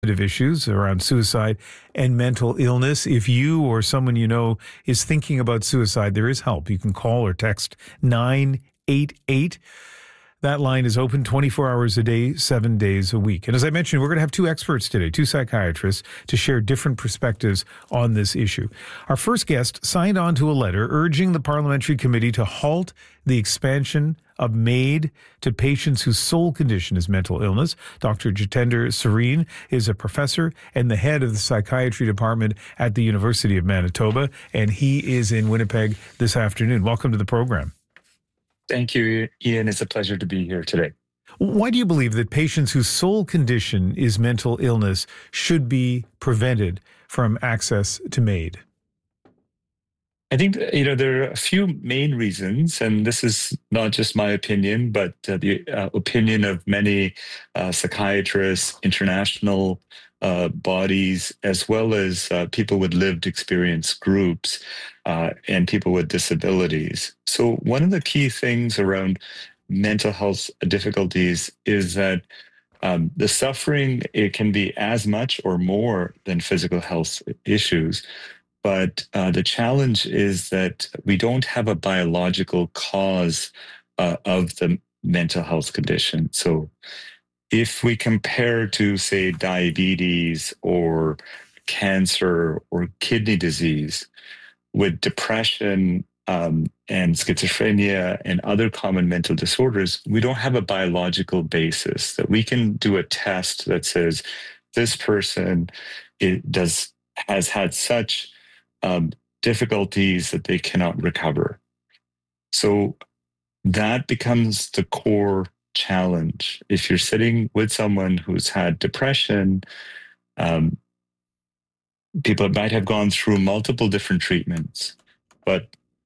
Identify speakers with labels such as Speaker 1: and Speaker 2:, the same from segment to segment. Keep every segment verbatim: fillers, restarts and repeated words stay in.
Speaker 1: issues around suicide and mental illness. If you or someone you know is thinking about suicide, there is help. You can call or text nine eight eight. That line is open twenty-four hours a day, seven days a week. And as I mentioned, we're going to have two experts today, two psychiatrists, to share different perspectives on this issue. Our first guest signed on to a letter urging the parliamentary committee to halt the expansion of MAID to patients whose sole condition is mental illness. Doctor Jitender Sareen is a professor and the head of the psychiatry department at the University of Manitoba, and he is in Winnipeg this afternoon. Welcome to the program.
Speaker 2: Thank you, Ian. It's a pleasure to be here today.
Speaker 1: Why do you believe that patients whose sole condition is mental illness should be prevented from access to MAID?
Speaker 2: I think, you know, there are a few main reasons, and this is not just my opinion, but uh, the uh, opinion of many uh, psychiatrists, international uh, bodies, as well as uh, people with lived experience groups uh, and people with disabilities. So one of the key things around mental health difficulties is that um, the suffering, it can be as much or more than physical health issues. But uh, the challenge is that we don't have a biological cause uh, of the mental health condition. So if we compare to, say, diabetes or cancer or kidney disease, with depression um, and schizophrenia and other common mental disorders, we don't have a biological basis that we can do a test that says this person it does has had such Um, difficulties that they cannot recover. So that becomes the core challenge. If you're sitting with someone who's had depression, um, people might have gone through multiple different treatments, but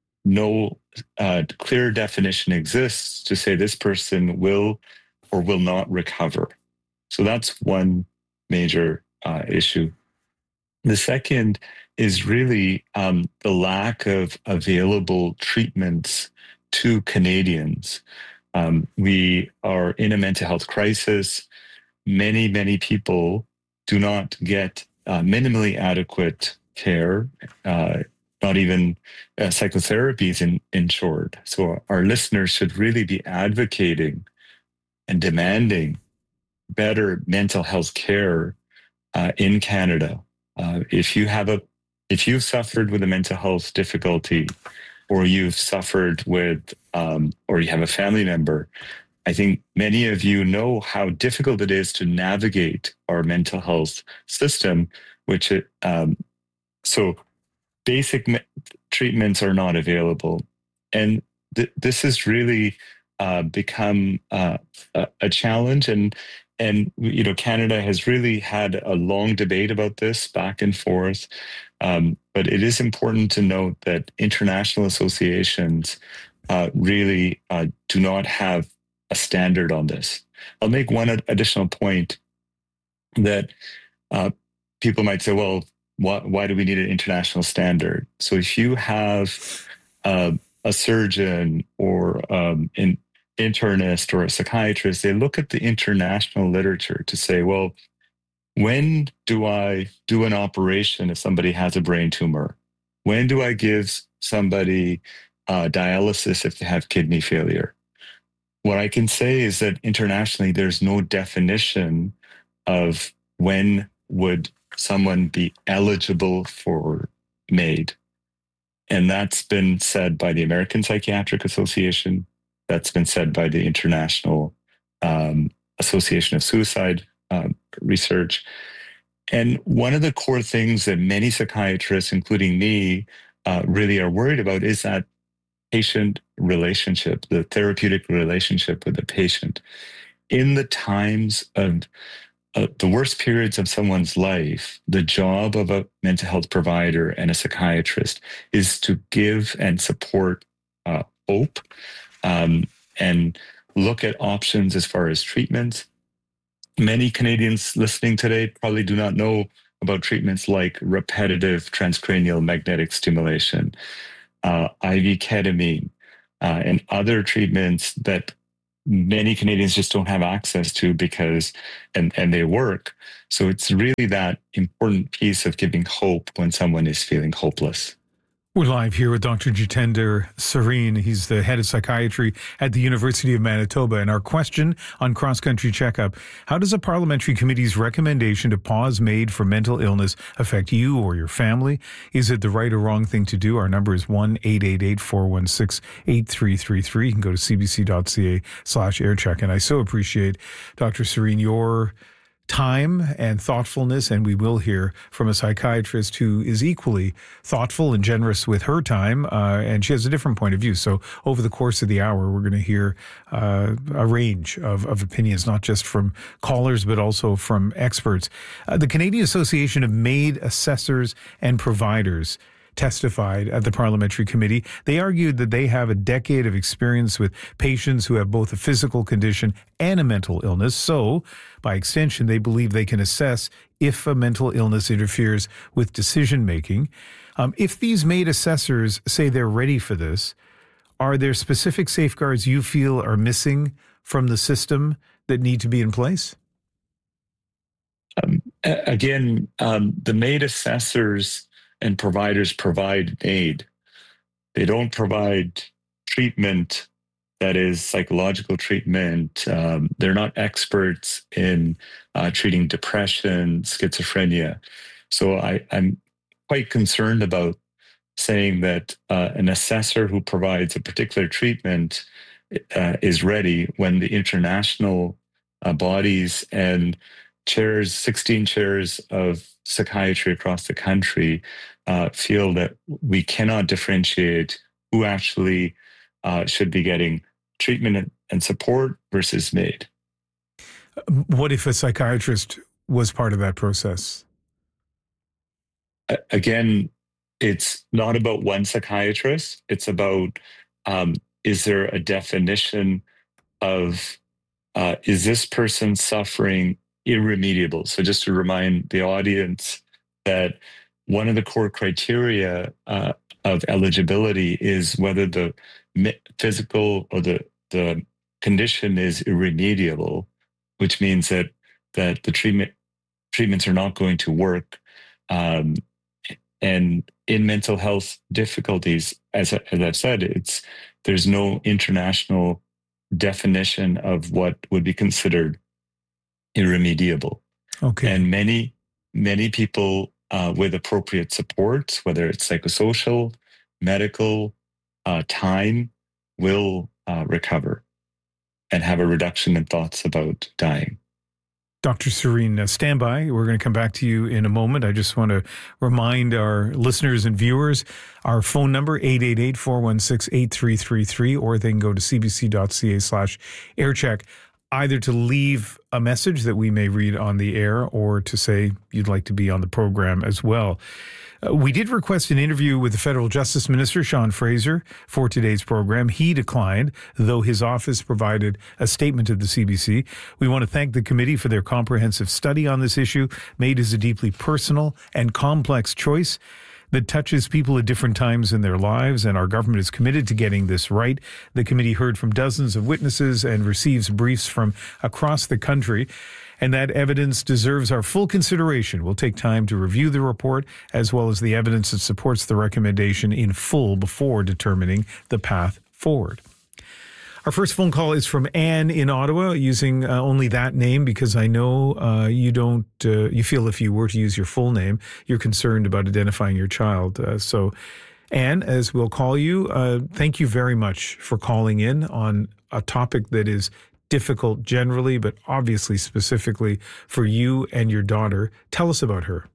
Speaker 2: no uh, clear definition exists to say this person will or will not recover. So that's one major uh, issue. The second is really um, the lack of available treatments to Canadians. Um, we are in a mental health crisis. Many, many people do not get uh, minimally adequate care, uh, not even uh, psychotherapies in, insured. So our listeners should really be advocating and demanding better mental health care uh, in Canada. Uh, if you have a If you've suffered with a mental health difficulty, or you've suffered with, um, or you have a family member, I think many of you know how difficult it is to navigate our mental health system, which it, um, so basic me- treatments are not available. And th- this has really uh, become uh, a, a challenge. And And, you know, Canada has really had a long debate about this back and forth. Um, but it is important to note that international associations uh, really uh, do not have a standard on this. I'll make one ad- additional point that uh, people might say, well, why, why do we need an international standard? So if you have uh, a surgeon or um, in internist or a psychiatrist, they look at the international literature to say, well, when do I do an operation if somebody has a brain tumor? When do I give somebody uh, dialysis if they have kidney failure? What I can say is that internationally, there's no definition of when would someone be eligible for MAID. And that's been said by the American Psychiatric Association. That's been said by the International um, Association of Suicide uh, Research. And one of the core things that many psychiatrists, including me, uh, really are worried about is that patient relationship, the therapeutic relationship with the patient. In the times of uh, the worst periods of someone's life, the job of a mental health provider and a psychiatrist is to give and support uh, hope, Um, and look at options as far as treatment. Many Canadians listening today probably do not know about treatments like repetitive transcranial magnetic stimulation, uh, I V ketamine, uh, and other treatments that many Canadians just don't have access to because, and, and they work. So it's really that important piece of giving hope when someone is feeling hopeless.
Speaker 1: We're live here with Doctor Jitender Sareen. He's the head of psychiatry at the University of Manitoba. And our question on Cross Country Checkup, how does a parliamentary committee's recommendation to pause MAID for mental illness affect you or your family? Is it the right or wrong thing to do? Our number is one eight eight eight, four one six, eight three three three. You can go to cbc.ca slash aircheck. And I so appreciate, Doctor Sareen, your time and thoughtfulness, and we will hear from a psychiatrist who is equally thoughtful and generous with her time, uh, and she has a different point of view. So over the course of the hour, we're going to hear uh, a range of, of opinions, not just from callers, but also from experts. Uh, the Canadian Association of MAID Assessors and Providers testified at the parliamentary committee. They argued that they have a decade of experience with patients who have both a physical condition and a mental illness. So, by extension, they believe they can assess if a mental illness interferes with decision making. Um, if these MAID assessors say they're ready for this, are there specific safeguards you feel are missing from the system that need to be in place?
Speaker 2: Um, again, um, the MAID assessors and providers provide aid. They don't provide treatment that is psychological treatment. Um, they're not experts in uh, treating depression, schizophrenia. So I, I'm quite concerned about saying that uh, an assessor who provides a particular treatment uh, is ready when the international uh, bodies and chairs, sixteen chairs of psychiatry across the country uh, feel that we cannot differentiate who actually uh, should be getting treatment and support versus MAID.
Speaker 1: What if a psychiatrist was part of that process?
Speaker 2: Again, it's not about one psychiatrist. It's about, um, is there a definition of, uh, is this person suffering irremediable? So just to remind the audience that one of the core criteria uh, of eligibility is whether the physical or the, the condition is irremediable, which means that that the treatment treatments are not going to work. Um, and in mental health difficulties, as, as I've said, it's there's no international definition of what would be considered irremediable.
Speaker 1: Okay.
Speaker 2: And many, many people uh, with appropriate support, whether it's psychosocial, medical, uh, time, will uh, recover and have a reduction in thoughts about dying.
Speaker 1: Doctor Sareen, uh, stand by. We're going to come back to you in a moment. I just want to remind our listeners and viewers, our phone number, eight eight eight, four one six, eight three three three, or they can go to cbc.ca slash aircheck, either to leave a message that we may read on the air or to say you'd like to be on the program as well. Uh, we did request an interview with the Federal Justice Minister, Sean Fraser, for today's program. He declined, though his office provided a statement to the C B C. We want to thank the committee for their comprehensive study on this issue. MAID is a deeply personal and complex choice that touches people at different times in their lives, and our government is committed to getting this right. The committee heard from dozens of witnesses and receives briefs from across the country, and that evidence deserves our full consideration. We'll take time to review the report as well as the evidence that supports the recommendation in full before determining the path forward. Our first phone call is from Anne in Ottawa, using uh, only that name because I know uh, you don't, uh, you feel if you were to use your full name, you're concerned about identifying your child. Uh, so, Anne, as we'll call you, uh, thank you very much for calling in on a topic that is difficult generally, but obviously specifically for you and your daughter. Tell us about her.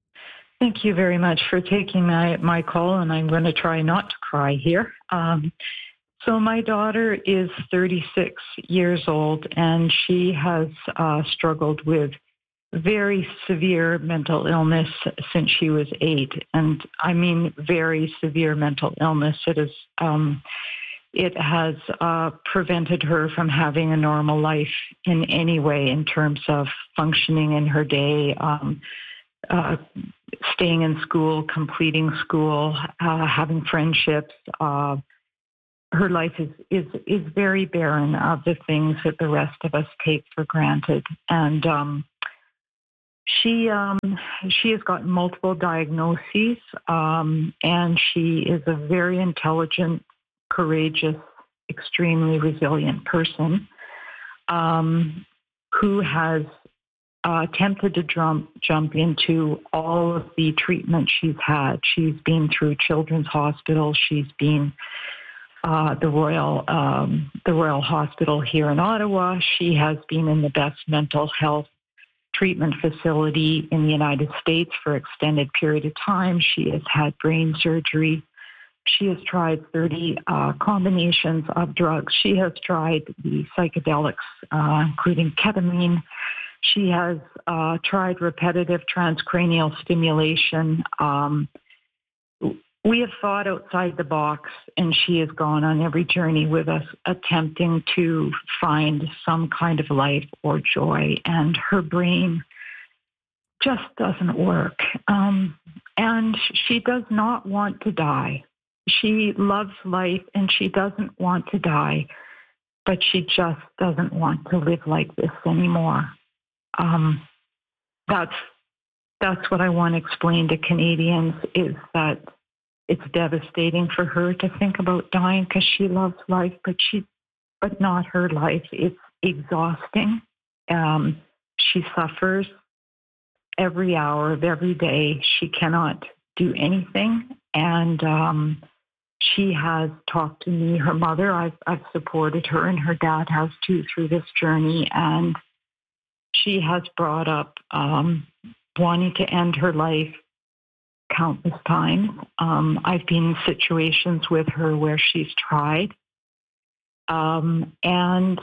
Speaker 3: Thank you very much for taking my, my call, and I'm going to try not to cry here. Um, So my daughter is thirty-six years old, and she has uh, struggled with very severe mental illness since she was eight. And I mean very severe mental illness. It is, um, it has uh, prevented her from having a normal life in any way in terms of functioning in her day, um, uh, staying in school, completing school, uh, having friendships, uh, her life is, is, is very barren of the things that the rest of us take for granted. And um, she um, she has got multiple diagnoses, um, and she is a very intelligent, courageous, extremely resilient person um, who has uh, attempted to jump, jump into all of the treatment she's had. She's been through Children's Hospital. She's been uh, the Royal um, the Royal Hospital here in Ottawa. She has been in the best mental health treatment facility in the United States for an extended period of time. She has had brain surgery. She has tried thirty uh, combinations of drugs. She has tried the psychedelics, uh, including ketamine. She has uh, tried repetitive transcranial stimulation. Um, we have thought outside the box, and she has gone on every journey with us, attempting to find some kind of life or joy, and her brain just doesn't work. Um, and she does not want to die. She loves life, and she doesn't want to die, but she just doesn't want to live like this anymore. Um, that's that's what I want to explain to Canadians, is that it's devastating for her to think about dying because she loves life, but she, but not her life. It's exhausting. Um, she suffers every hour of every day. She cannot do anything, and um, she has talked to me, her mother. I've I've supported her, and her dad has too, through this journey, and she has brought up um, wanting to end her life countless times. Um, I've been in situations with her where she's tried, um, and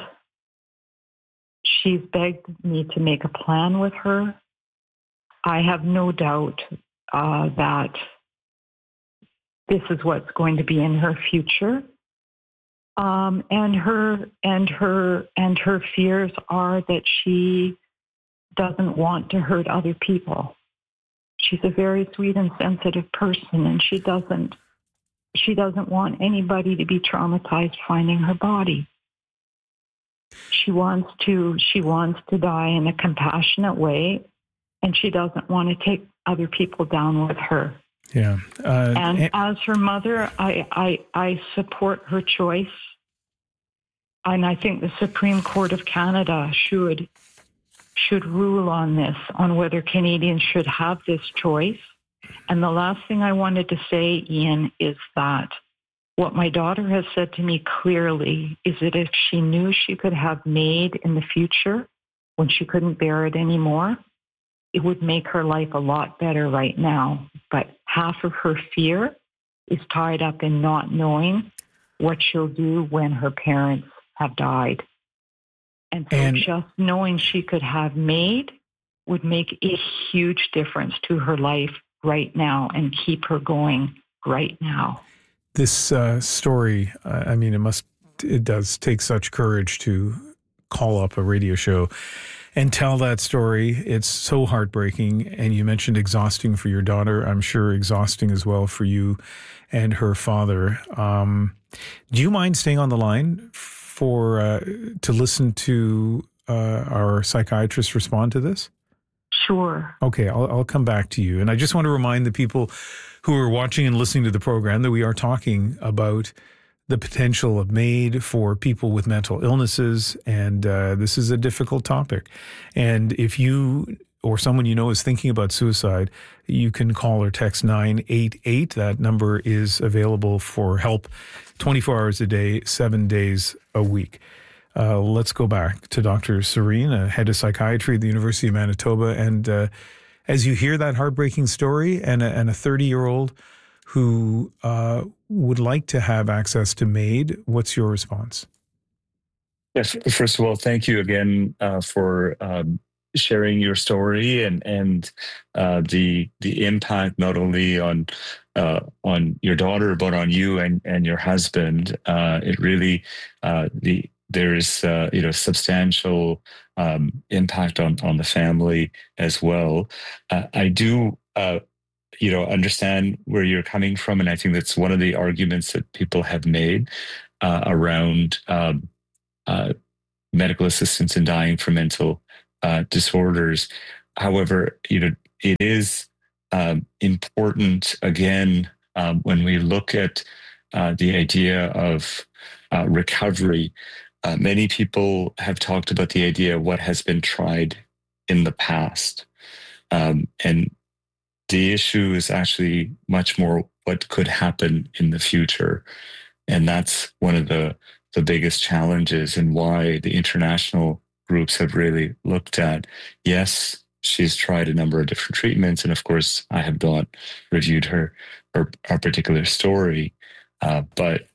Speaker 3: she's begged me to make a plan with her. I have no doubt uh, that this is what's going to be in her future. Um, and her and her and her fears are that she doesn't want to hurt other people. She's a very sweet and sensitive person, and she doesn't she doesn't want anybody to be traumatized finding her body. She wants to she wants to die in a compassionate way, and she doesn't want to take other people down with her.
Speaker 1: Yeah. Uh,
Speaker 3: and, and as her mother, I, I I support her choice. And I think the Supreme Court of Canada should should rule on this, on whether Canadians should have this choice. And the last thing I wanted to say, Ian, is that what my daughter has said to me clearly is that if she knew she could have MAID in the future, when she couldn't bear it anymore, it would make her life a lot better right now. But half of her fear is tied up in not knowing what she'll do when her parents have died. And so
Speaker 1: and,
Speaker 3: just knowing she could have MAID would make a huge difference to her life right now and keep her going right now.
Speaker 1: This uh, story, uh, I mean, it must, it does take such courage to call up a radio show and tell that story. It's so heartbreaking. And you mentioned exhausting for your daughter. I'm sure exhausting as well for you and her father. Um, do you mind staying on the line for uh, to listen to uh, our psychiatrist respond to this?
Speaker 3: Sure.
Speaker 1: Okay, I'll, I'll come back to you. And I just want to remind the people who are watching and listening to the program that we are talking about the potential of MAID for people with mental illnesses. And uh, this is a difficult topic. And if you or someone you know is thinking about suicide, you can call or text nine eight eight. That number is available for help twenty-four hours a day, seven days a week. Uh, let's go back to Doctor Serene, uh, head of psychiatry at the University of Manitoba. And uh, as you hear that heartbreaking story, and a, and a thirty-year-old who uh, would like to have access to MAID, what's your response?
Speaker 2: Yes, first of all, thank you again uh, for um, sharing your story and and uh, the the impact not only on uh, on your daughter but on you and and your husband. Uh, it really uh, the there is uh, you know substantial um, impact on on the family as well. Uh, I do. Uh, you know, understand where you're coming from. And I think that's one of the arguments that people have made. uh, around um, uh, medical assistance in dying from mental uh, disorders. However, you know, it is um, important, again, um, when we look at uh, the idea of uh, recovery. Uh, many people have talked about the idea of what has been tried in the past. Um, and the issue is actually much more what could happen in the future. And that's one of the, the biggest challenges, and why the international groups have really looked at, yes, she's tried a number of different treatments. And of course, I have not reviewed her, her, her particular story, uh, but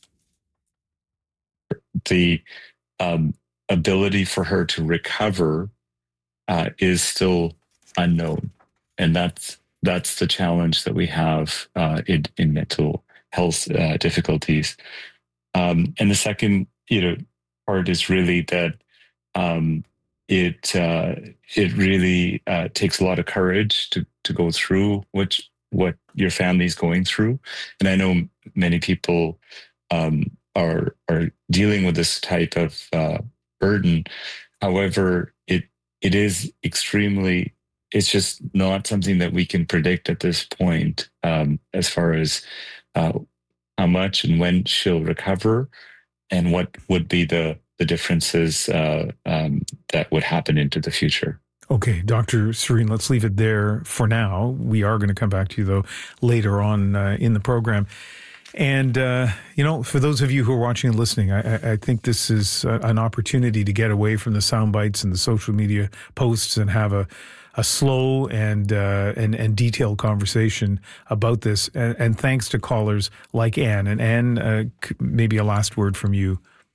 Speaker 2: the um, ability for her to recover uh, is still unknown. And that's that's the challenge that we have uh, in, in mental health uh, difficulties. Um, and the second, you know, part is really that um, it uh, it really uh, takes a lot of courage to to go through what what your family's going through. And I know many people um, are are dealing with this type of uh, burden. However, it it is extremely. It's just not something that we can predict at this point, um, as far as uh, how much and when she'll recover, and what would be the the differences uh, um, that would happen into the future.
Speaker 1: Okay, Doctor Serene, let's leave it there for now. We are going to come back to you, though, later on uh, in the program. And, uh, you know, for those of you who are watching and listening, I, I think this is uh, an opportunity to get away from the sound bites and the social media posts and have a, a slow and, uh, and and detailed conversation about this. And, and thanks to callers like Anne. And Anne, uh, maybe a last word from you.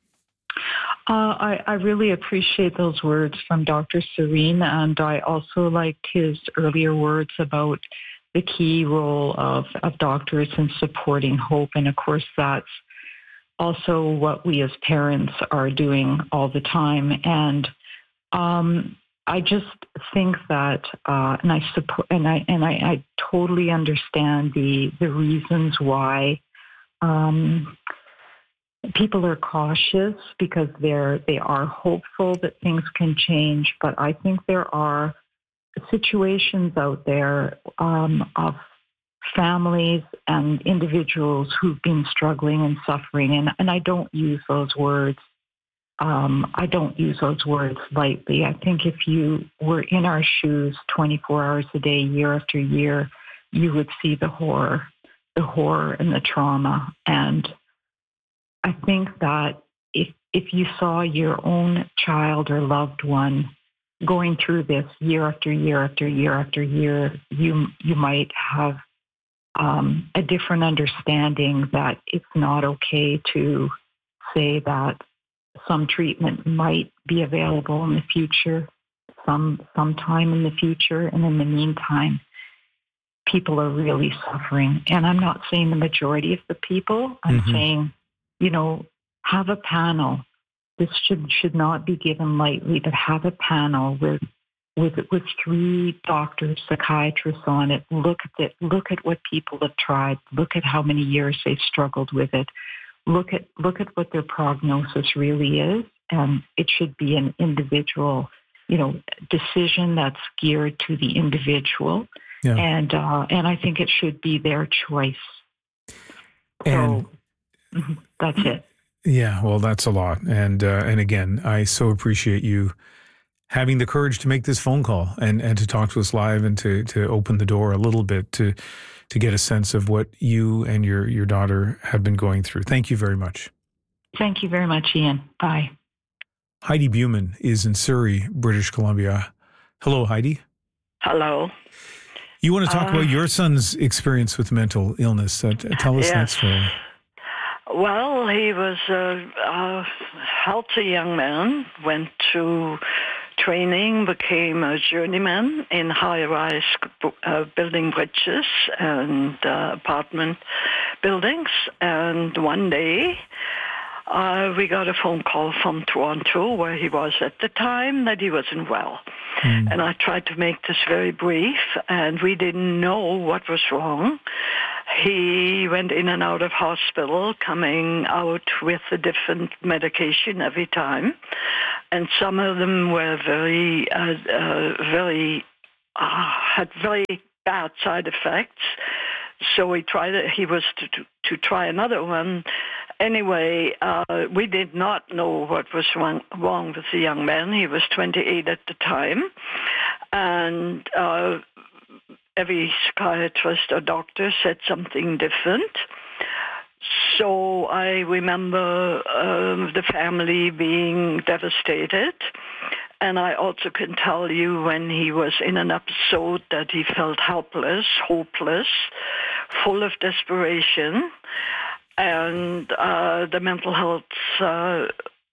Speaker 3: Uh, I, I really appreciate those words from Doctor Serene, and I also liked his earlier words about the key role of, of doctors in supporting hope. And of course, that's also what we as parents are doing all the time. And um, I just think that, uh, and I support, and I and I, I totally understand the the reasons why um, people are cautious, because they're they are hopeful that things can change. But I think there are situations out there um, of families and individuals who've been struggling and suffering, and, and I don't use those words. Um, I don't use those words lightly. I think if you were in our shoes twenty-four hours a day, year after year, you would see the horror, the horror and the trauma. And I think that if if you saw your own child or loved one going through this year after year after year after year, you you might have um, a different understanding that it's not okay to say that some treatment might be available in the future, some sometime in the future, and in the meantime, people are really suffering. And I'm not saying the majority of the people. I'm mm-hmm. saying, you know, have a panel. This should should not be given lightly, but have a panel with with with three doctors, psychiatrists on it. Look at it. Look at what people have tried. Look at how many years they've struggled with it. Look at look at what their prognosis really is, and it should be an individual, you know, decision that's geared to the individual, yeah. and uh, and I think it should be their choice.
Speaker 1: And
Speaker 3: so that's it.
Speaker 1: Yeah, well, that's a lot, and uh, and again, I so appreciate you having the courage to make this phone call and, and to talk to us live and to to open the door a little bit to. to get a sense of what you and your, your daughter have been going through. Thank you very much.
Speaker 3: Thank you very much, Ian. Bye.
Speaker 1: Heidi Buman is in Surrey, British Columbia. Hello, Heidi.
Speaker 4: Hello.
Speaker 1: You want to talk
Speaker 4: uh,
Speaker 1: about your son's experience with mental illness. Uh, tell us
Speaker 4: yes.
Speaker 1: that story.
Speaker 4: Well, he was a, a healthy young man, went to training, became a journeyman in high-rise uh, building bridges and uh, apartment buildings. And one day, uh, we got a phone call from Toronto, where he was at the time, that he wasn't well. Mm. And I tried to make this very brief, and we didn't know what was wrong. he went in and out of hospital, coming out with a different medication every time. And some of them were very, uh, uh, very, uh, had very bad side effects. So he tried it. He was to, to, to try another one. Anyway, uh, we did not know what was wrong, wrong with the young man. He was twenty-eight at the time. And uh, every psychiatrist or doctor said something different. So I remember uh, the family being devastated. And I also can tell you when he was in an episode that he felt helpless, hopeless, full of desperation. And uh, the mental health uh,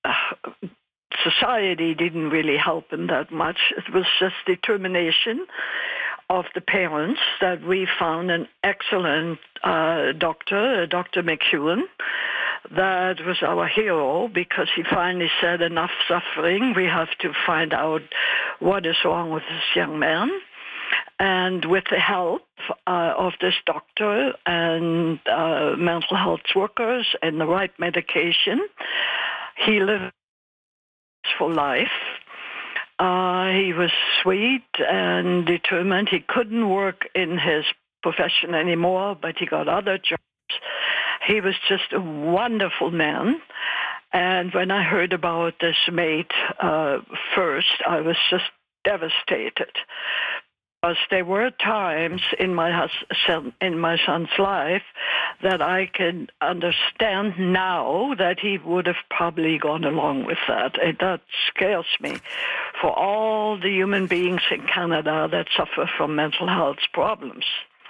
Speaker 4: society didn't really help him that much. It was just determination of the parents that we found an excellent uh, doctor, Doctor McEwen. That was our hero because he finally said, enough suffering. We have to find out what is wrong with this young man. And with the help uh, of this doctor and uh, mental health workers and the right medication, he lived for life. Uh, he was sweet and determined. He couldn't work in his profession anymore, but he got other jobs. He was just a wonderful man. And when I heard about this mate uh, first, I was just devastated. Because there were times in my hus- in my son's life that I can understand now that he would have probably gone along with that. And that scares me for all the human beings in Canada that suffer from mental health problems.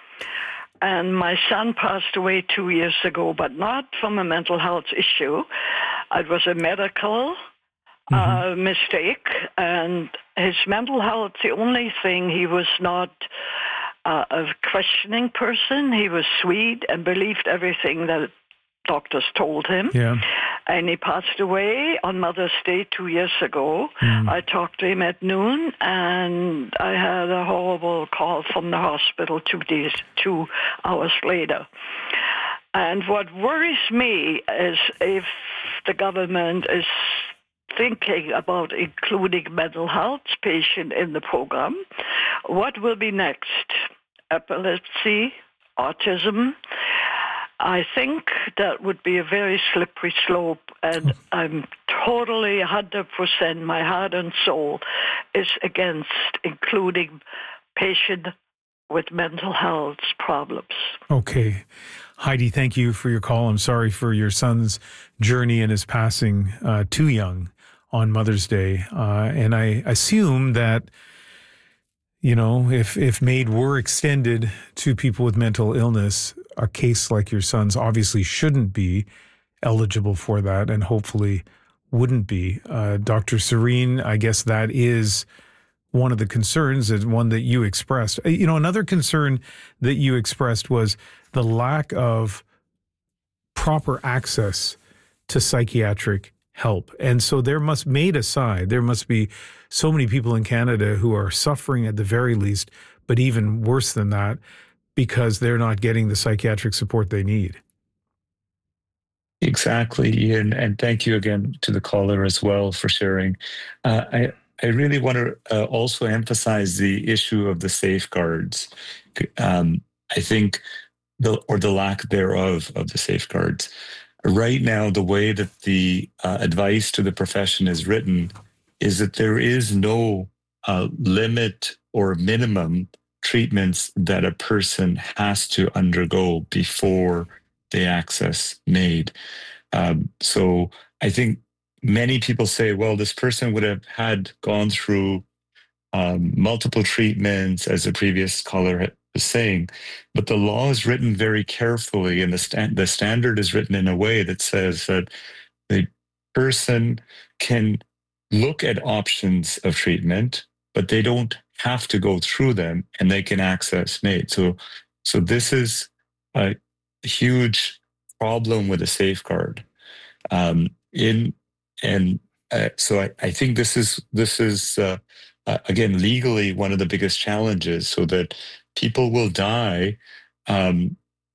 Speaker 4: And my son passed away two years ago, but not from a mental health issue. It was a medical mm-hmm. uh, mistake, and his mental health, the only thing, he was not uh, a questioning person. He was sweet and believed everything that doctors told him.
Speaker 1: Yeah.
Speaker 4: And he passed away on Mother's Day two years ago. Mm. I talked to him at noon, and I had a horrible call from the hospital two days, two hours later. And what worries me is if the government is thinking about including mental health patient in the program, what will be next? Epilepsy, autism? I think that would be a very slippery slope, and I'm totally one hundred percent, my heart and soul is against including patients with mental health problems.
Speaker 1: Okay. Heidi, thank you for your call. I'm sorry for your son's journey and his passing uh, too young on Mother's Day. Uh, and I assume that, you know, if, if MAID were extended to people with mental illness, a case like your son's obviously shouldn't be eligible for that and hopefully wouldn't be. Uh, Doctor Serene, I guess that is one of the concerns, and one that you expressed. You know, another concern that you expressed was the lack of proper access to psychiatric help. And so there must, MAID aside, there must be so many people in Canada who are suffering at the very least, but even worse than that, because they're not getting the psychiatric support they need.
Speaker 2: Exactly, Ian, and thank you again to the caller as well for sharing. Uh, I, I really want to uh, also emphasize the issue of the safeguards. Um, I think, the or the lack thereof of the safeguards. Right now, the way that the uh, advice to the profession is written is that there is no uh, limit or minimum treatments that a person has to undergo before they access MAID. Um, so I think many people say, well, this person would have had gone through um, multiple treatments, as the previous caller was saying, but the law is written very carefully, and the, sta- the standard is written in a way that says that the person can look at options of treatment, but they don't have to go through them, and they can access MAID. So, so this is a huge problem with a safeguard. Um, in and uh, so I, I think this is this is uh, uh, again legally one of the biggest challenges, so that people will die um,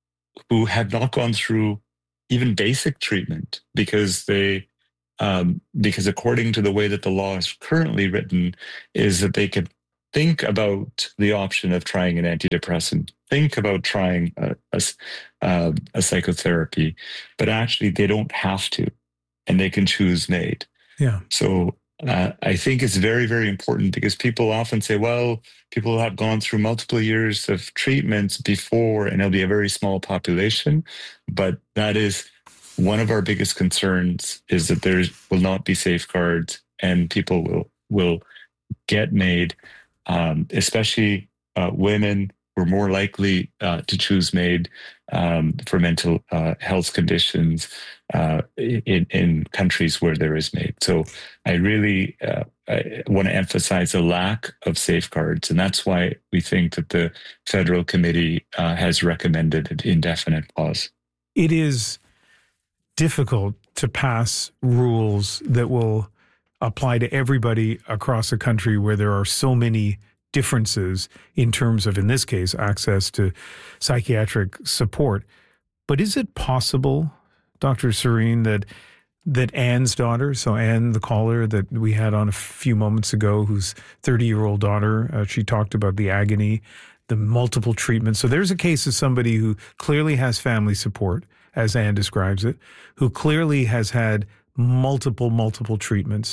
Speaker 2: who have not gone through even basic treatment because they, um, because according to the way that the law is currently written, is that they could think about the option of trying an antidepressant, think about trying a, a, uh, a psychotherapy, but actually they don't have to, and they can choose MAID.
Speaker 1: Yeah.
Speaker 2: So uh, I think it's very, very important because people often say, well, people have gone through multiple years of treatments before, and it'll be a very small population. But that is one of our biggest concerns, is that there will not be safeguards and people will, will get MAID. Um, especially uh, women were more likely uh, to choose MAID um, for mental uh, health conditions uh, in, in countries where there is MAID. So I really uh, I want to emphasize the lack of safeguards, and that's why we think that the federal committee uh, has recommended an indefinite pause.
Speaker 1: It is difficult to pass rules that will apply to everybody across a country where there are so many differences in terms of, in this case, access to psychiatric support. But is it possible, Doctor Serene, that that Anne's daughter, so Anne, the caller that we had on a few moments ago, whose thirty-year-old daughter, uh, she talked about the agony, the multiple treatments. So there's a case of somebody who clearly has family support, as Anne describes it, who clearly has had multiple, multiple treatments,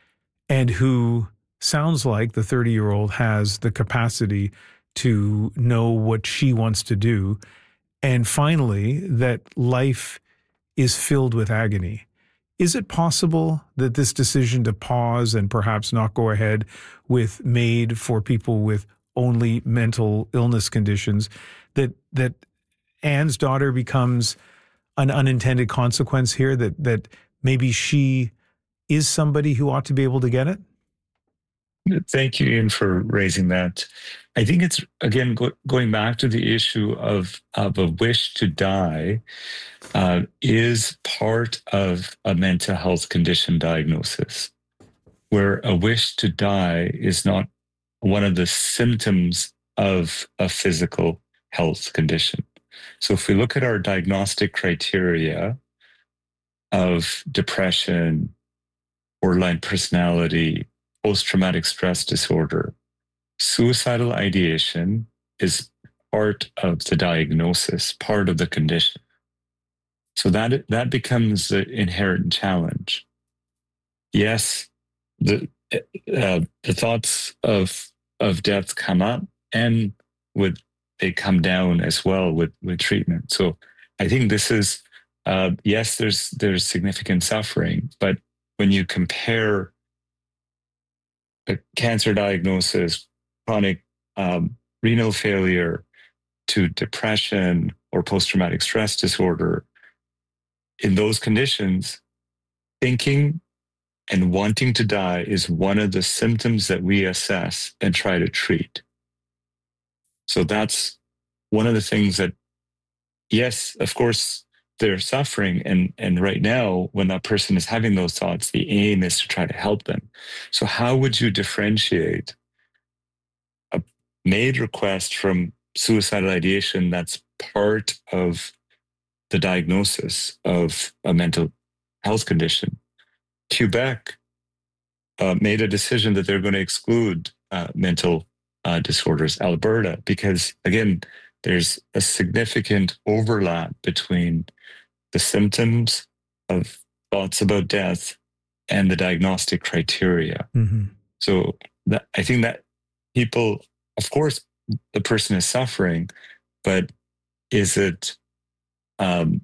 Speaker 1: and who sounds like the thirty-year-old has the capacity to know what she wants to do. And finally, that life is filled with agony. Is it possible that this decision to pause and perhaps not go ahead with MAID for people with only mental illness conditions, that that Anne's daughter becomes an unintended consequence here, that that maybe she is somebody who ought to be able to get it?
Speaker 2: Thank you, Ian, for raising that. I think it's, again, go, going back to the issue of, of a wish to die uh, is part of a mental health condition diagnosis, where a wish to die is not one of the symptoms of a physical health condition. So if we look at our diagnostic criteria of depression, borderline personality, post-traumatic stress disorder, suicidal ideation is part of the diagnosis, part of the condition. So that that becomes the inherent challenge. Yes, the uh, the thoughts of of death come up, and with they come down as well with with treatment. So I think this is uh, yes, there's there's significant suffering, but when you compare a cancer diagnosis, chronic um, renal failure, to depression or post-traumatic stress disorder, in those conditions, thinking and wanting to die is one of the symptoms that we assess and try to treat. So that's one of the things that, yes, of course, they're suffering. And, and right now, when that person is having those thoughts, the aim is to try to help them. So how would you differentiate a MAID request from suicidal ideation that's part of the diagnosis of a mental health condition? Quebec uh, made a decision that they're going to exclude uh, mental uh, disorders, Alberta, because, again, there's a significant overlap between the symptoms of thoughts about death and the diagnostic criteria. Mm-hmm. So that, I think that people, of course, the person is suffering, but is it um,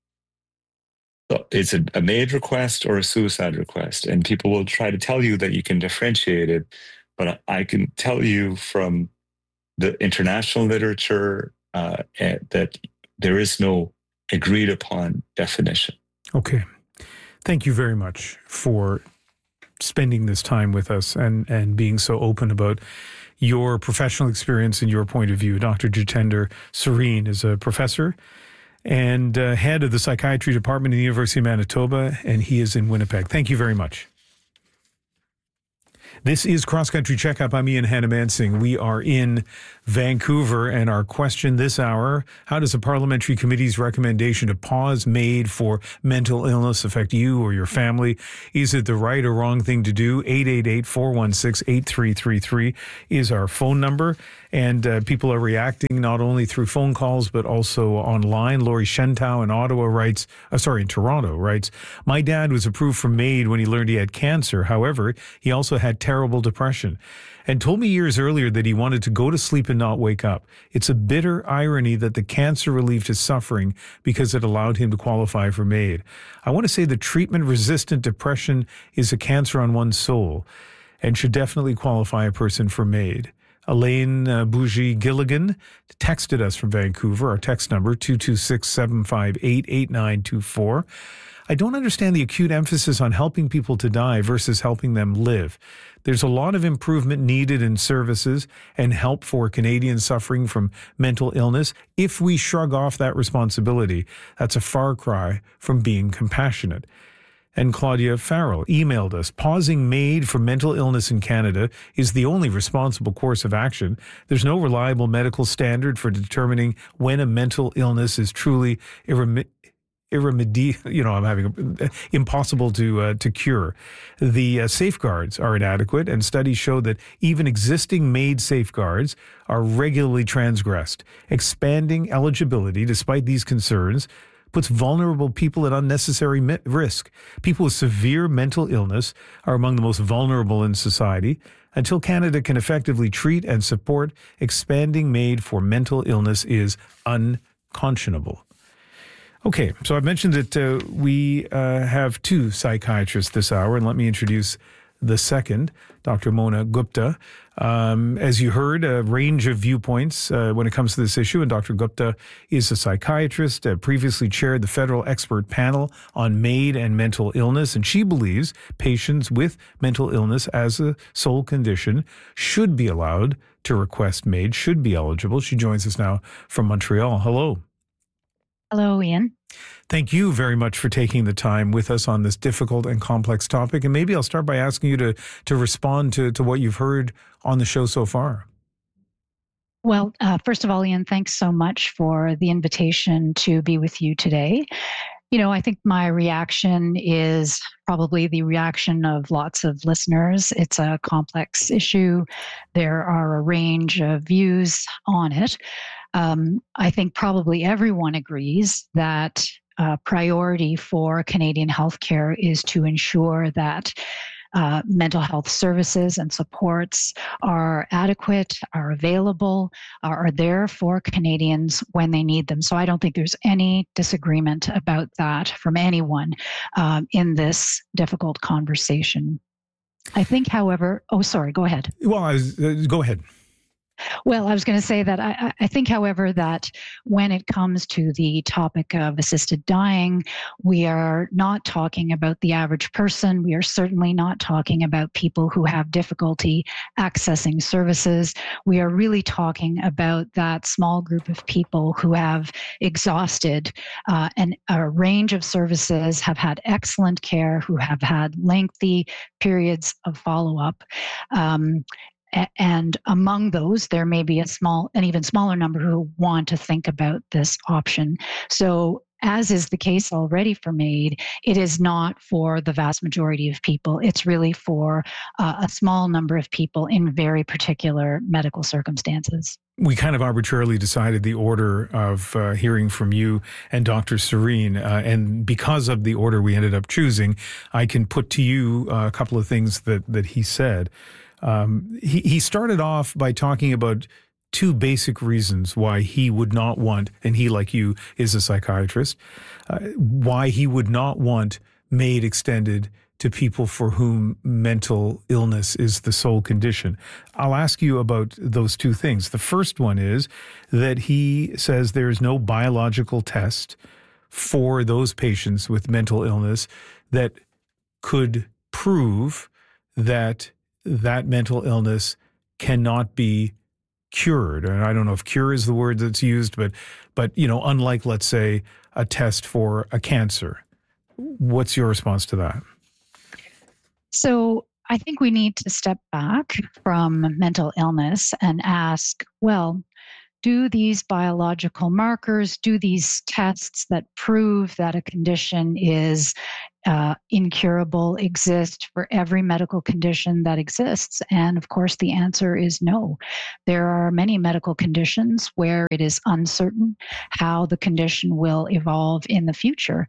Speaker 2: is it a MAID request or a suicide request? And people will try to tell you that you can differentiate it, but I can tell you from the international literature uh, that there is no agreed upon definition.
Speaker 1: Okay. Thank you very much for spending this time with us and, and being so open about your professional experience and your point of view. Doctor Jitender Serene is a professor and uh, head of the psychiatry department in the University of Manitoba, and he is in Winnipeg. Thank you very much. This is Cross Country Checkup. I'm Ian Hannamansing. We are in Vancouver. And our question this hour, how does a parliamentary committee's recommendation to pause MAID for mental illness affect you or your family? Is it the right or wrong thing to do? eight eight eight, four one six, eight three three three is our phone number. And uh, people are reacting not only through phone calls, but also online. Lori Shentau in Ottawa writes, uh, sorry, in Toronto writes, my dad was approved for MAID when he learned he had cancer. However, he also had terrible depression and told me years earlier that he wanted to go to sleep and not wake up. It's a bitter irony that the cancer relieved his suffering because it allowed him to qualify for MAID. I want to say that treatment-resistant depression is a cancer on one's soul and should definitely qualify a person for MAID. Elaine uh, Bougie Gilligan texted us from Vancouver. Our text number, two two six, seven five eight, eight nine two four. I don't understand the acute emphasis on helping people to die versus helping them live. There's a lot of improvement needed in services and help for Canadians suffering from mental illness. If we shrug off that responsibility, that's a far cry from being compassionate. And Claudia Farrell emailed us, pausing MAID for mental illness in Canada is the only responsible course of action. There's no reliable medical standard for determining when a mental illness is truly irremediable. Irremediable, you know, I'm having a, impossible to uh, to cure. The uh, safeguards are inadequate, and studies show that even existing MAID safeguards are regularly transgressed. Expanding eligibility, despite these concerns, puts vulnerable people at unnecessary mi- risk. People with severe mental illness are among the most vulnerable in society. Until Canada can effectively treat and support, expanding MAID for mental illness is unconscionable. Okay, so I've mentioned that uh, we uh, have two psychiatrists this hour, and let me introduce the second, Doctor Mona Gupta. Um, as you heard, a range of viewpoints uh, when it comes to this issue, and Doctor Gupta is a psychiatrist, uh, previously chaired the federal expert panel on MAID and mental illness, and she believes patients with mental illness as a sole condition should be allowed to request MAID, should be eligible. She joins us now from Montreal. Hello.
Speaker 5: Hello, Ian.
Speaker 1: Thank you very much for taking the time with us on this difficult and complex topic. And maybe I'll start by asking you to, to respond to, to what you've heard on the show so far.
Speaker 5: Well, uh, first of all, Ian, thanks so much for the invitation to be with you today. You know, I think my reaction is probably the reaction of lots of listeners. It's a complex issue. There are a range of views on it. Um, I think probably everyone agrees that uh, priority for Canadian healthcare is to ensure that uh, mental health services and supports are adequate, are available, are, are there for Canadians when they need them. So I don't think there's any disagreement about that from anyone um, in this difficult conversation. I think, however, oh, sorry, go ahead.
Speaker 1: Well, I was, uh, go ahead.
Speaker 5: Well, I was going to say that I, I think, however, that when it comes to the topic of assisted dying, we are not talking about the average person. We are certainly not talking about people who have difficulty accessing services. We are really talking about that small group of people who have exhausted uh, an, a range of services, have had excellent care, who have had lengthy periods of follow-up. Um, And among those, there may be a small, an even smaller number who want to think about this option. So, as is the case already for MAID, it is not for the vast majority of people. It's really for uh, a small number of people in very particular medical circumstances.
Speaker 1: We kind of arbitrarily decided the order of uh, hearing from you and Doctor Serene, uh, and because of the order we ended up choosing, I can put to you uh, a couple of things that that he said. Um, he, he started off by talking about two basic reasons why he would not want, and he, like you, is a psychiatrist, uh, why he would not want MAID extended to people for whom mental illness is the sole condition. I'll ask you about those two things. The first one is that he says there is no biological test for those patients with mental illness that could prove that that mental illness cannot be cured. And I don't know if cure is the word that's used, but, but you know, unlike, let's say, a test for a cancer. What's your response to that?
Speaker 5: So I think we need to step back from mental illness and ask, well, do these biological markers, do these tests that prove that a condition is uh, incurable exist for every medical condition that exists? And of course, the answer is no. There are many medical conditions where it is uncertain how the condition will evolve in the future.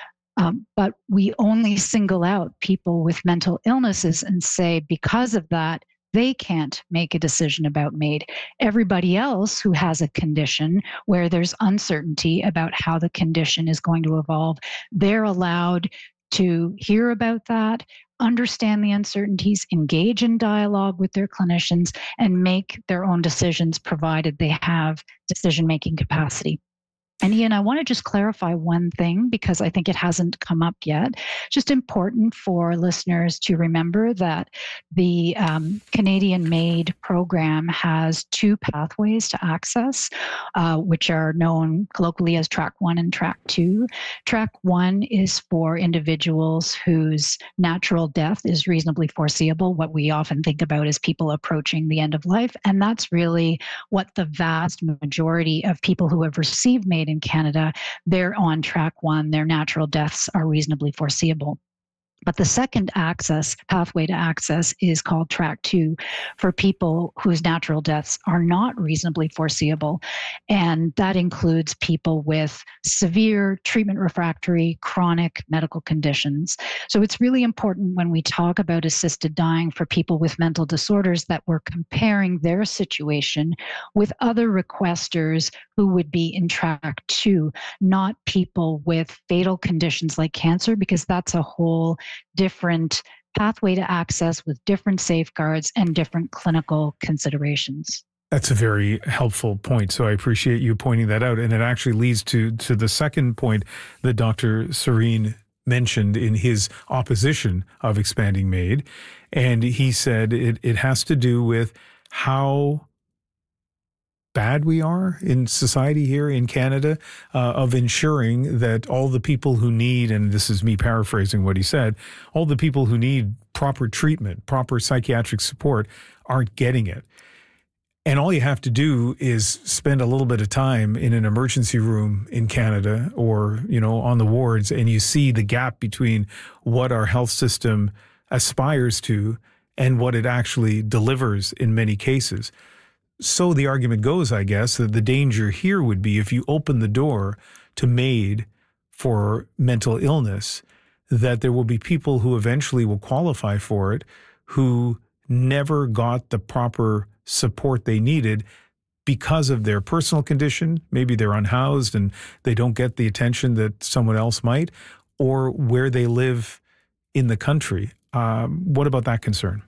Speaker 5: Um, but we only single out people with mental illnesses and say, because of that, they can't make a decision about MAID. Everybody else who has a condition where there's uncertainty about how the condition is going to evolve, they're allowed to hear about that, understand the uncertainties, engage in dialogue with their clinicians, and make their own decisions, provided they have decision-making capacity. And Ian, I want to just clarify one thing because I think it hasn't come up yet. Just important for listeners to remember that the um, Canadian MAID program has two pathways to access, uh, which are known colloquially as Track one and Track two. Track one is for individuals whose natural death is reasonably foreseeable, what we often think about as people approaching the end of life. And that's really what the vast majority of people who have received MAID in Canada, they're on Track one. Their natural deaths are reasonably foreseeable. But the second access pathway to access is called Track two for people whose natural deaths are not reasonably foreseeable. And that includes people with severe treatment refractory chronic medical conditions. So it's really important when we talk about assisted dying for people with mental disorders that we're comparing their situation with other requesters who would be in Track two, not people with fatal conditions like cancer, because that's a whole different pathway to access with different safeguards and different clinical considerations.
Speaker 1: That's a very helpful point. So I appreciate you pointing that out. And it actually leads to, to the second point that Doctor Serene mentioned in his opposition of expanding MAID. And he said it, it has to do with how bad we are in society here in Canada uh, of ensuring that all the people who need, and this is me paraphrasing what he said, all the people who need proper treatment, proper psychiatric support aren't getting it. And all you have to do is spend a little bit of time in an emergency room in Canada or, you know, on the wards, and you see the gap between what our health system aspires to and what it actually delivers in many cases. So the argument goes, I guess, that the danger here would be if you open the door to MAID for mental illness, that there will be people who eventually will qualify for it who never got the proper support they needed because of their personal condition. Maybe they're unhoused and they don't get the attention that someone else might, or where they live in the country. Um, what about that concern?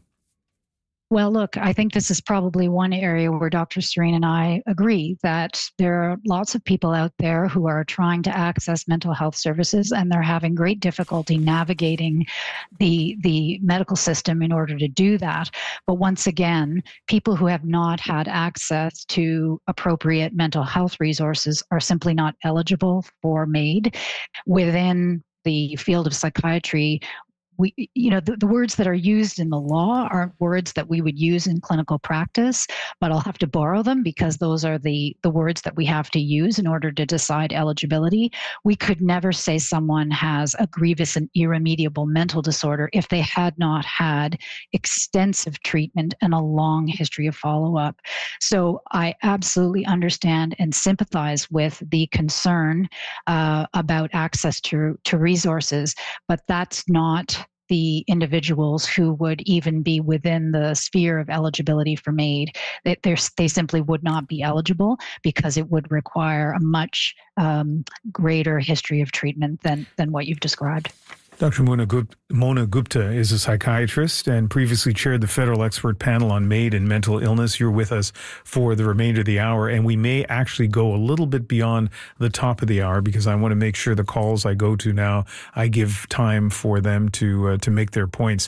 Speaker 5: Well, look, I think this is probably one area where Doctor Serene and I agree that there are lots of people out there who are trying to access mental health services, and they're having great difficulty navigating the, the medical system in order to do that. But once again, people who have not had access to appropriate mental health resources are simply not eligible for MAID. Within the field of psychiatry, We, you know, the, the words that are used in the law aren't words that we would use in clinical practice, but I'll have to borrow them because those are the, the words that we have to use in order to decide eligibility. We could never say someone has a grievous and irremediable mental disorder if they had not had extensive treatment and a long history of follow-up. So I absolutely understand and sympathize with the concern uh, about access to, to resources, but that's not the individuals who would even be within the sphere of eligibility for MAID. They, they simply would not be eligible because it would require a much um, greater history of treatment than, than what you've described.
Speaker 1: Doctor Mona Gupta, Mona Gupta is a psychiatrist and previously chaired the federal expert panel on MAID and mental illness. You're with us for the remainder of the hour, and we may actually go a little bit beyond the top of the hour because I want to make sure the calls I go to now, I give time for them to uh, to make their points.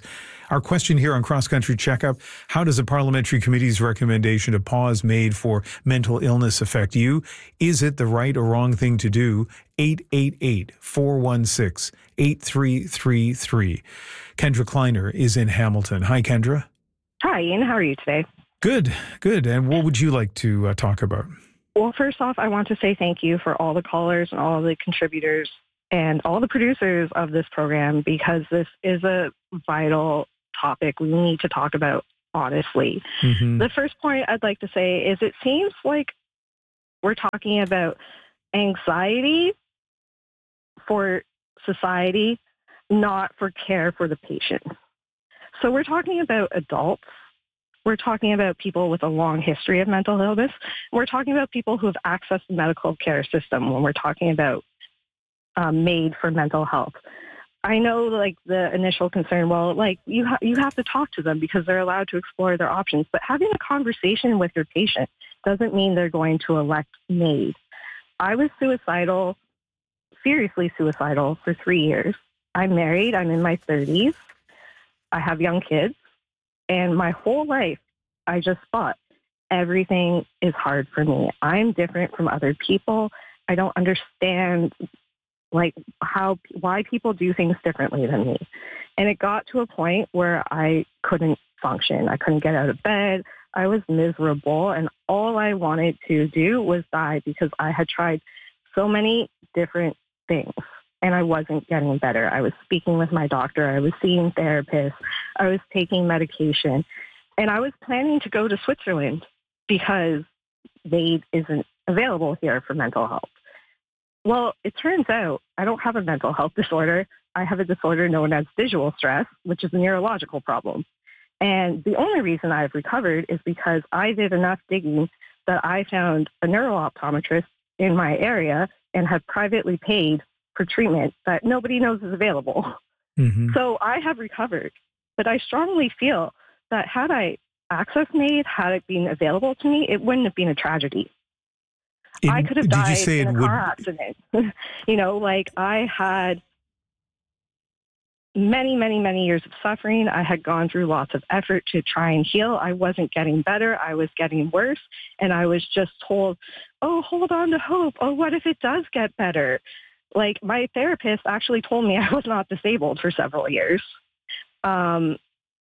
Speaker 1: Our question here on Cross Country Checkup, how does the parliamentary committee's recommendation to pause MAID for mental illness affect you? Is it the right or wrong thing to do? eight eight eight, four one six, eight three three three. Kendra Kleiner is in Hamilton. Hi, Kendra.
Speaker 6: Hi, Ian. How are you today?
Speaker 1: Good, good. And what would you like to uh, talk about?
Speaker 6: Well, first off, I want to say thank you for all the callers and all the contributors and all the producers of this program, because this is a vital topic we need to talk about honestly. Mm-hmm. The first point I'd like to say is it seems like we're talking about anxiety for society, not for care for the patient. So we're talking about adults. We're talking about people with a long history of mental illness. We're talking about people who have accessed the medical care system when we're talking about um, MAID for mental health. I know, like, the initial concern, well, like, you, ha- you have to talk to them because they're allowed to explore their options. But having a conversation with your patient doesn't mean they're going to elect MAID. I was suicidal, seriously suicidal, for three years. I'm married. I'm in my thirties. I have young kids. And my whole life, I just thought everything is hard for me. I'm different from other people. I don't understand, like, how, why people do things differently than me. And it got to a point where I couldn't function. I couldn't get out of bed. I was miserable. And all I wanted to do was die because I had tried so many different things and I wasn't getting better. I was speaking with my doctor. I was seeing therapists. I was taking medication. And I was planning to go to Switzerland because MAID isn't available here for mental health. Well, it turns out I don't have a mental health disorder. I have a disorder known as visual stress, which is a neurological problem. And the only reason I've recovered is because I did enough digging that I found a neuro-optometrist in my area and have privately paid for treatment that nobody knows is available. Mm-hmm. So I have recovered. But I strongly feel that had I accessed MAID, had it been available to me, it wouldn't have been a tragedy. In, I could have died in a car would... accident. You know, like, I had many, many, many years of suffering. I had gone through lots of effort to try and heal. I wasn't getting better. I was getting worse. And I was just told, oh, hold on to hope. Oh, what if it does get better? Like, my therapist actually told me I was not disabled for several years. Um,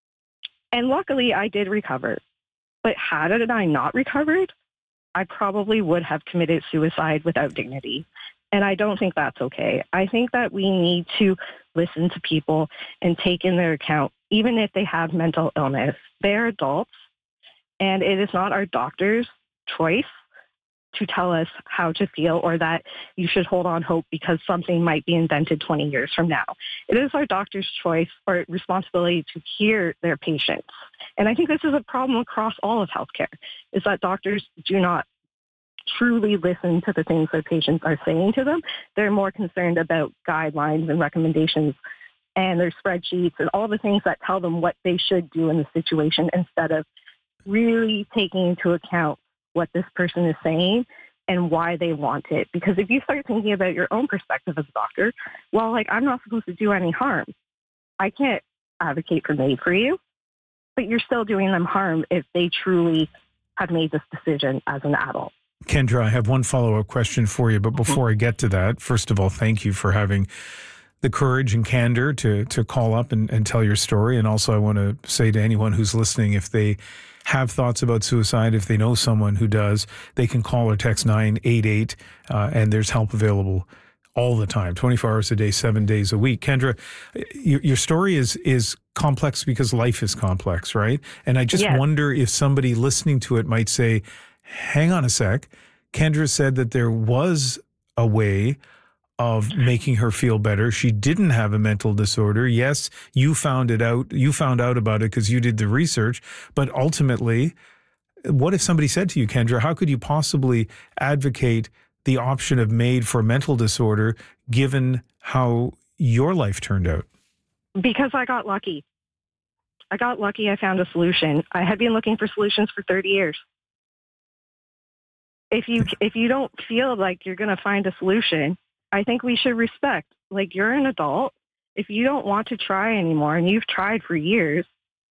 Speaker 6: and luckily, I did recover. But had I not recovered, I probably would have committed suicide without dignity. And I don't think that's okay. I think that we need to listen to people and take in their account, even if they have mental illness. They're adults, and it is not our doctor's choice to tell us how to feel or that you should hold on hope because something might be invented twenty years from now. It is our doctor's choice or responsibility to hear their patients. And I think this is a problem across all of healthcare, is that doctors do not truly listen to the things their patients are saying to them. They're more concerned about guidelines and recommendations and their spreadsheets and all the things that tell them what they should do in the situation instead of really taking into account what this person is saying and why they want it. Because if you start thinking about your own perspective as a doctor, well, like, I'm not supposed to do any harm. I can't advocate for MAID for you, but you're still doing them harm if they truly have made this decision as an adult.
Speaker 1: Kendra, I have one follow-up question for you, but before mm-hmm. I get to that, first of all, thank you for having the courage and candor to to call up and, and tell your story. And also I want to say to anyone who's listening, if they have thoughts about suicide, if they know someone who does, they can call or text nine eight eight, uh, and there's help available all the time, twenty-four hours a day, seven days a week. Kendra, your, your story is is complex because life is complex, right? And I just yes. wonder if somebody listening to it might say, hang on a sec, Kendra said that there was a way of making her feel better. She didn't have a mental disorder. Yes, you found it out. You found out about it because you did the research. But ultimately, what if somebody said to you, Kendra, how could you possibly advocate the option of MAID for mental disorder given how your life turned out?
Speaker 6: Because I got lucky. I got lucky. I found a solution. I had been looking for solutions for thirty years. If you if you don't feel like you're going to find a solution, I think we should respect, like, you're an adult. If you don't want to try anymore and you've tried for years,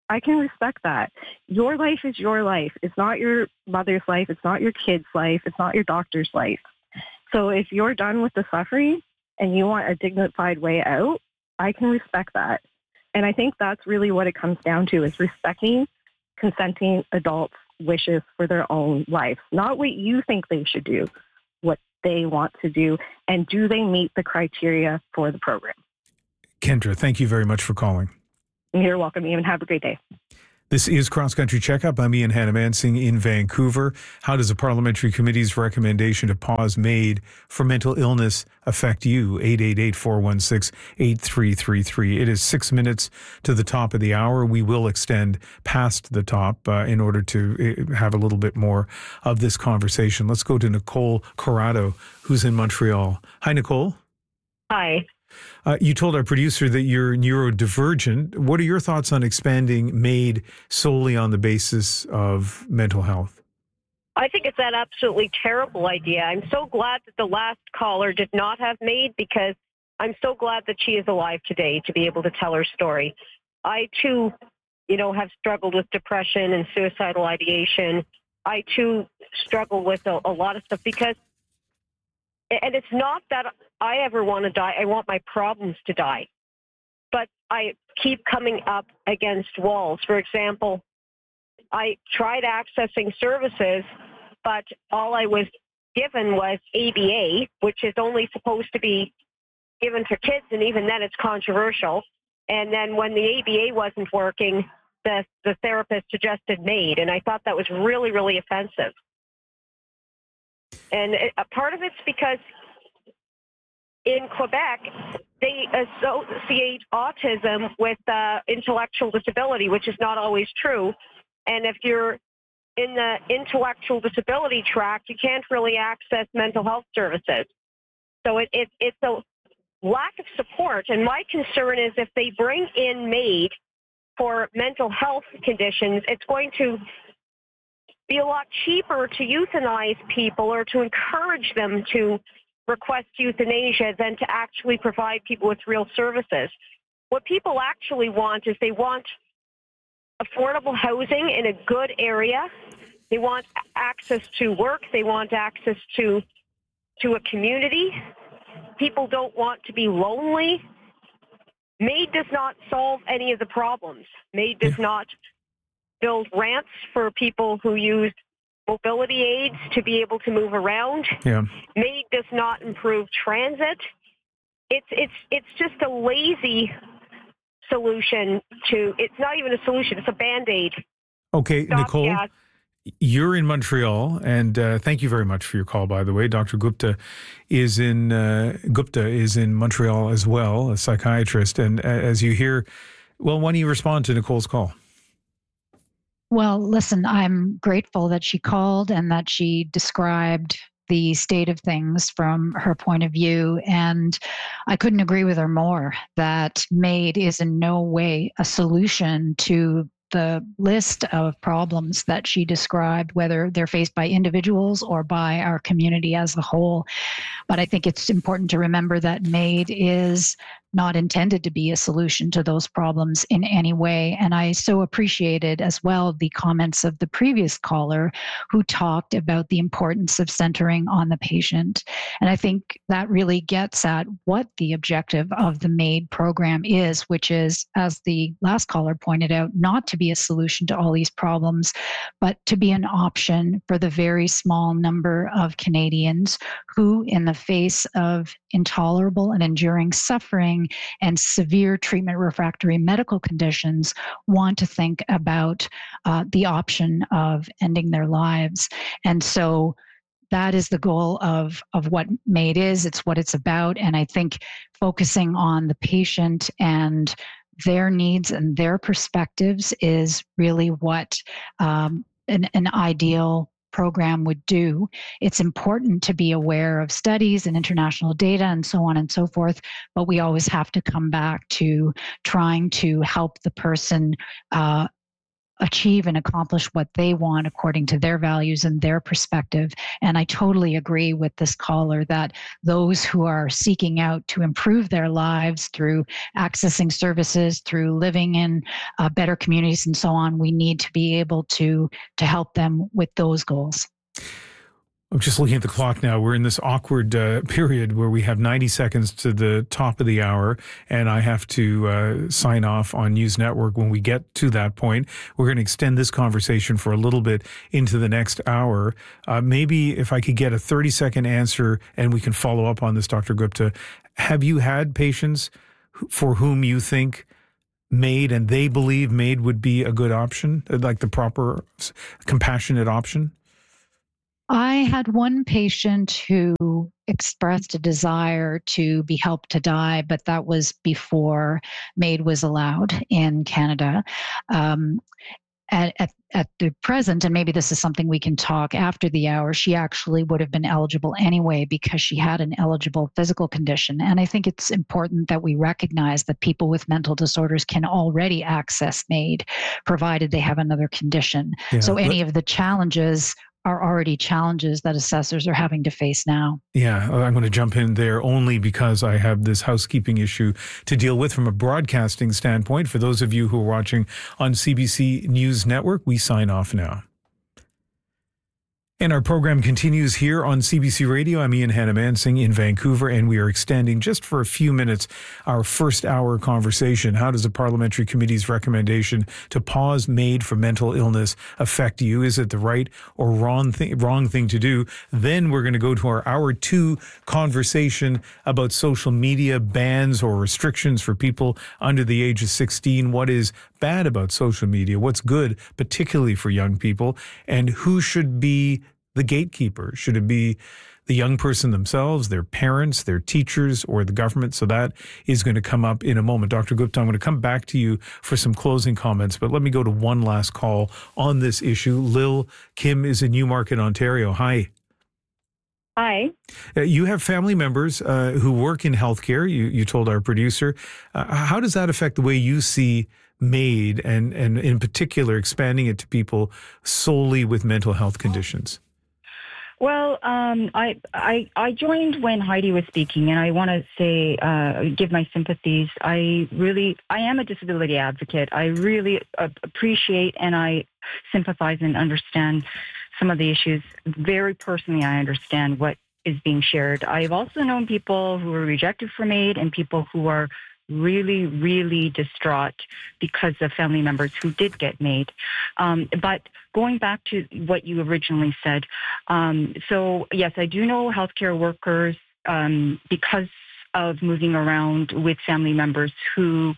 Speaker 6: I can respect that. Your life is your life. It's not your mother's life. It's not your kid's life. It's not your doctor's life. So if you're done with the suffering and you want a dignified way out, I can respect that. And I think that's really what it comes down to, is respecting consenting adults' wishes for their own life, not what you think they should do, what they want to do, and do they meet the criteria for the program.
Speaker 1: Kendra, thank you very much for calling.
Speaker 6: You're welcome, Ian. Have a great day.
Speaker 1: This is Cross Country Checkup. I'm Ian Hannamansing in Vancouver. How does a parliamentary committee's recommendation to pause MAID for mental illness affect you? eight eight eight, four one six, eight three three three. It is six minutes to the top of the hour. We will extend past the top uh, in order to have a little bit more of this conversation. Let's go to Nicole Corrado, who's in Montreal. Hi, Nicole.
Speaker 7: Hi.
Speaker 1: Uh, you told our producer that you're neurodivergent. What are your thoughts on expanding MAID solely on the basis of mental health?
Speaker 7: I think it's an absolutely terrible idea. I'm so glad that the last caller did not have MAID, because I'm so glad that she is alive today to be able to tell her story. I, too, you know, have struggled with depression and suicidal ideation. I, too, struggle with a, a lot of stuff because, and it's not that I ever want to die. I want my problems to die. But I keep coming up against walls. For example, I tried accessing services, but all I was given was A B A, which is only supposed to be given for kids, and even then it's controversial. And then when the A B A wasn't working, the, the therapist suggested MAID, and I thought that was really, really offensive. And it, a part of it's because in Quebec, they associate autism with uh, intellectual disability, which is not always true. And if you're in the intellectual disability track, you can't really access mental health services. So it, it, it's a lack of support. And my concern is if they bring in MAID for mental health conditions, it's going to be a lot cheaper to euthanize people or to encourage them to request euthanasia than to actually provide people with real services. What people actually want is they want affordable housing in a good area. They want access to work. They want access to, to a community. People don't want to be lonely. MAID does not solve any of the problems. MAID does not build ramps for people who use mobility aids to be able to move around.
Speaker 1: Yeah.
Speaker 7: MAID does not improve transit. It's it's it's just a lazy solution to. It's not even a solution. It's a Band-Aid.
Speaker 1: Okay,
Speaker 7: Stop
Speaker 1: Nicole,
Speaker 7: gas.
Speaker 1: You're in Montreal, and uh, thank you very much for your call. By the way, Doctor Gupta is in uh, Gupta is in Montreal as well, a psychiatrist. And uh, as you hear, well, why don't you respond to Nicole's call?
Speaker 5: Well, listen, I'm grateful that she called and that she described the state of things from her point of view. And I couldn't agree with her more that MAID is in no way a solution to the list of problems that she described, whether they're faced by individuals or by our community as a whole. But I think it's important to remember that MAID is not intended to be a solution to those problems in any way. And I so appreciated as well the comments of the previous caller who talked about the importance of centering on the patient. And I think that really gets at what the objective of the MAID program is, which is, as the last caller pointed out, not to be a solution to all these problems, but to be an option for the very small number of Canadians who, in the face of intolerable and enduring suffering and severe treatment refractory medical conditions, want to think about uh, the option of ending their lives. And so that is the goal of, of what MAID is. It's what it's about. And I think focusing on the patient and their needs and their perspectives is really what um, an, an ideal program would do. It's important to be aware of studies and international data and so on and so forth, but we always have to come back to trying to help the person uh, achieve and accomplish what they want according to their values and their perspective. And I totally agree with this caller that those who are seeking out to improve their lives through accessing services, through living in uh, better communities and so on, we need to be able to, to help them with those goals.
Speaker 1: I'm just looking at the clock now. We're in this awkward uh, period where we have ninety seconds to the top of the hour, and I have to uh, sign off on News Network when we get to that point. We're going to extend this conversation for a little bit into the next hour. Uh, maybe if I could get a thirty-second answer, and we can follow up on this, Doctor Gupta. Have you had patients for whom you think MAID and they believe MAID would be a good option, like the proper, compassionate option?
Speaker 5: I had one patient who expressed a desire to be helped to die, but that was before MAID was allowed in Canada. Um, at, at, at the present, and maybe this is something we can talk after the hour, she actually would have been eligible anyway because she had an eligible physical condition. And I think it's important that we recognize that people with mental disorders can already access MAID, provided they have another condition. Yeah, so any but- of the challenges are already challenges that assessors are having to face now.
Speaker 1: Yeah, I'm going to jump in there only because I have this housekeeping issue to deal with from a broadcasting standpoint. For those of you who are watching on C B C News Network, we sign off now. And our program continues here on C B C Radio. I'm Ian Hannah-Mansing in Vancouver, and we are extending just for a few minutes our first hour conversation. How does the Parliamentary Committee's recommendation to pause MAID for mental illness affect you? Is it the right or wrong thing, wrong thing to do? Then we're going to go to our hour two conversation about social media bans or restrictions for people under the age of sixteen. What is bad about social media? What's good, particularly for young people? And who should be the gatekeeper? Should it be the young person themselves, their parents, their teachers, or the government? So that is going to come up in a moment. Doctor Gupta, I'm going to come back to you for some closing comments, but let me go to one last call on this issue. Lil Kim is in Newmarket, Ontario. Hi.
Speaker 8: Hi.
Speaker 1: Uh, you have family members uh, who work in healthcare, you, you told our producer. Uh, how does that affect the way you see MAID and, and in particular expanding it to people solely with mental health conditions?
Speaker 8: Well, um, I, I I joined when Heidi was speaking, and I want to say, uh, give my sympathies. I really, I am a disability advocate. I really uh, appreciate and I sympathize and understand some of the issues. Very personally, I understand what is being shared. I've also known people who were rejected from MAID and people who are really, really distraught because of family members who did get MAID. Um, but going back to what you originally said, um, so yes, I do know healthcare workers um, because of moving around with family members who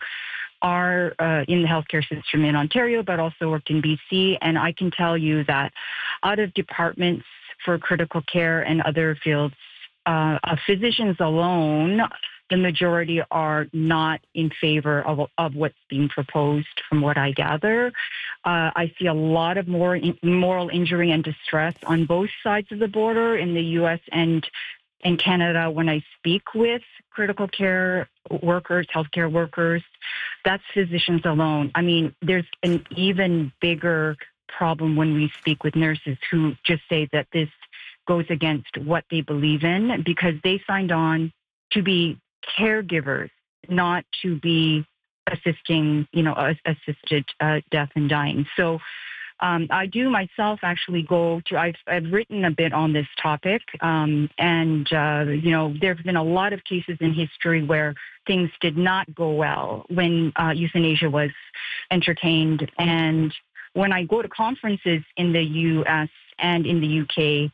Speaker 8: are uh, in the healthcare system in Ontario, but also worked in B C. And I can tell you that out of departments for critical care and other fields, uh, uh, physicians alone, the majority are not in favor of, of what's being proposed, from what I gather. Uh, I see a lot of more in, moral injury and distress on both sides of the border in the U S and in Canada when I speak with critical care workers, healthcare workers. That's physicians alone. I mean, there's an even bigger problem when we speak with nurses who just say that this goes against what they believe in because they signed on to be caregivers, not to be assisting, you know, assisted uh, death and dying. So um, I do myself actually go to, I've, I've written a bit on this topic. Um, and, uh, you know, there have been a lot of cases in history where things did not go well when uh, euthanasia was entertained. And when I go to conferences in the U S and in the U K,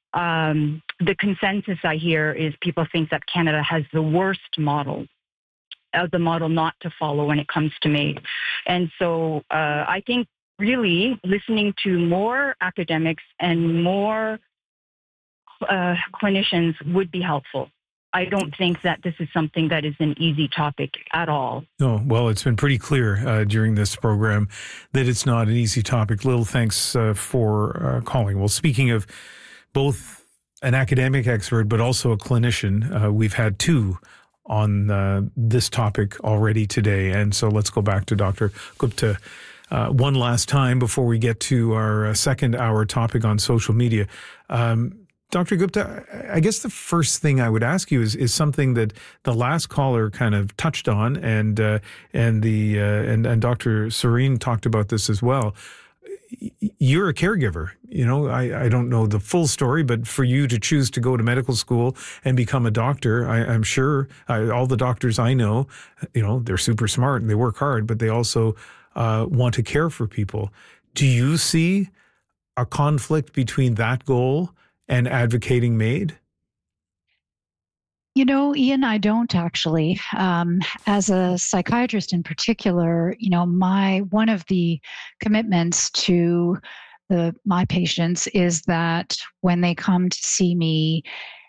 Speaker 8: Um, the consensus I hear is people think that Canada has the worst model, uh, the model not to follow when it comes to MAID. And so uh, I think really listening to more academics and more uh, clinicians would be helpful. I don't think that this is something that is an easy topic at all.
Speaker 1: No, well, it's been pretty clear uh, during this program that it's not an easy topic. Lil, thanks uh, for uh, calling. Well, speaking of both an academic expert, but also a clinician. Uh, we've had two on uh, this topic already today. And so let's go back to Doctor Gupta. uh, one last time before we get to our uh, second hour topic on social media. Um, Doctor Gupta, I guess the first thing I would ask you is is something that the last caller kind of touched on, and uh, and the uh, and and Doctor Serene talked about this as well. You're a caregiver. You know, I, I don't know the full story, but for you to choose to go to medical school and become a doctor, I, I'm sure I, all the doctors I know, you know, they're super smart and they work hard, but they also uh, want to care for people. Do you see a conflict between that goal and advocating MAID?
Speaker 5: You know, Ian, I don't actually. Um, as a psychiatrist in particular, you know, my one of the commitments to the my patients is that when they come to see me,